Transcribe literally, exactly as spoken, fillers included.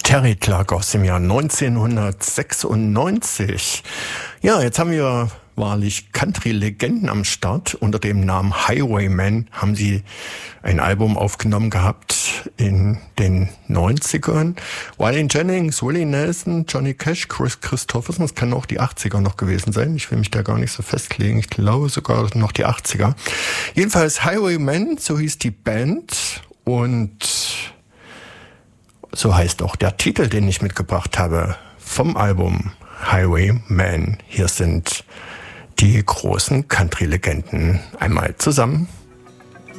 Terry Clark aus dem Jahr neunzehnhundertsechsundneunzig. Ja, jetzt haben wir wahrlich Country-Legenden am Start. Unter dem Namen Highwayman haben sie ein Album aufgenommen gehabt in den neunzigern. Waylon Jennings, Willie Nelson, Johnny Cash, Chris Christopherson, das kann auch die achtziger noch gewesen sein. Ich will mich da gar nicht so festlegen. Ich glaube sogar noch die achtziger. Jedenfalls Highwayman, so hieß die Band, und so heißt auch der Titel, den ich mitgebracht habe vom Album Highwayman. Hier sind die großen Country-Legenden einmal zusammen.